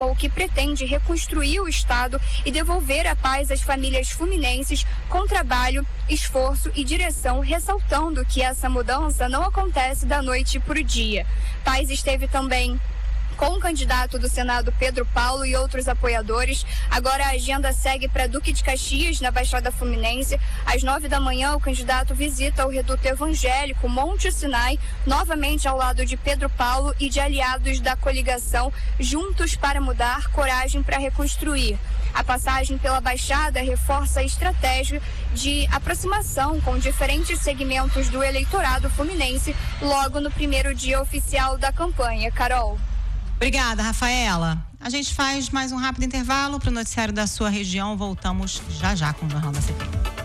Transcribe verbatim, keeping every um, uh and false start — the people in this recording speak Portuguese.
que pretende reconstruir o Estado e devolver a paz às famílias fluminenses com trabalho, esforço e direção, ressaltando que essa mudança não acontece da noite para o dia. Paes esteve também com o candidato do Senado Pedro Paulo e outros apoiadores. Agora a agenda segue para Duque de Caxias, na Baixada Fluminense. Às nove da manhã, o candidato visita o reduto evangélico Monte Sinai, novamente ao lado de Pedro Paulo e de aliados da coligação Juntos para Mudar, Coragem para Reconstruir. A passagem pela Baixada reforça a estratégia de aproximação com diferentes segmentos do eleitorado fluminense logo no primeiro dia oficial da campanha. Carol. Obrigada, Rafaela. A gente faz mais um rápido intervalo para o noticiário da sua região. Voltamos já já com o Jornal da C P.